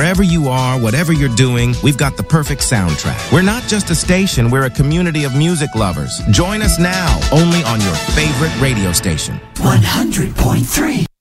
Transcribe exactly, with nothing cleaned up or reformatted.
Wherever you are, whatever you're doing, we've got the perfect soundtrack. We're not just a station, we're a community of music lovers. Join us now, only on your favorite radio station. one hundred point three